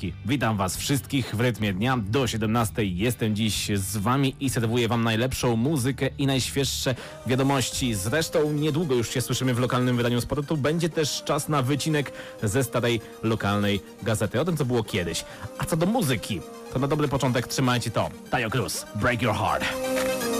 Kowalski. Witam was wszystkich w rytmie dnia do 17. Jestem dziś z wami i serwuję wam najlepszą muzykę i najświeższe wiadomości. Zresztą niedługo już się słyszymy w lokalnym wydaniu Spotu. Będzie też czas na wycinek ze starej lokalnej gazety. O tym, co było kiedyś. A co do muzyki, to na dobry początek trzymajcie to. Taio Cruz, Break Your Heart.